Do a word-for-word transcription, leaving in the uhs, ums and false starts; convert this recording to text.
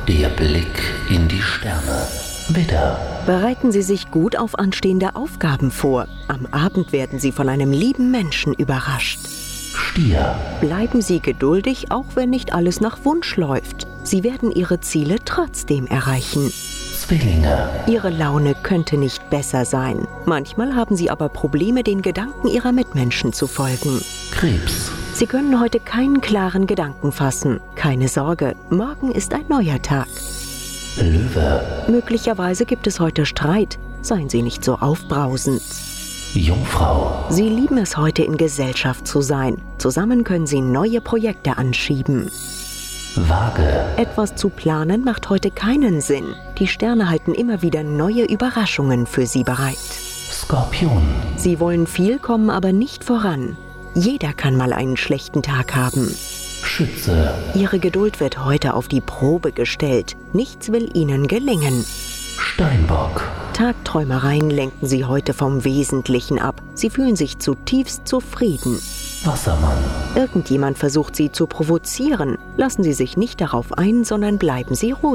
Der Blick in die Sterne. Widder. Bereiten Sie sich gut auf anstehende Aufgaben vor. Am Abend werden Sie von einem lieben Menschen überrascht. Stier. Bleiben Sie geduldig, auch wenn nicht alles nach Wunsch läuft. Sie werden Ihre Ziele trotzdem erreichen. Zwillinge. Ihre Laune könnte nicht besser sein. Manchmal haben Sie aber Probleme, den Gedanken Ihrer Mitmenschen zu folgen. Krebs. Sie können heute keinen klaren Gedanken fassen. Keine Sorge, morgen ist ein neuer Tag. Löwe. Möglicherweise gibt es heute Streit. Seien Sie nicht so aufbrausend. Jungfrau. Sie lieben es, heute in Gesellschaft zu sein. Zusammen können Sie neue Projekte anschieben. Waage. Etwas zu planen macht heute keinen Sinn. Die Sterne halten immer wieder neue Überraschungen für Sie bereit. Skorpion. Sie wollen viel, kommen aber nicht voran. Jeder kann mal einen schlechten Tag haben. Schütze. Ihre Geduld wird heute auf die Probe gestellt. Nichts will Ihnen gelingen. Steinbock. Tagträumereien lenken Sie heute vom Wesentlichen ab. Sie fühlen sich zutiefst zufrieden. Wassermann. Irgendjemand versucht Sie zu provozieren. Lassen Sie sich nicht darauf ein, sondern bleiben Sie ruhig.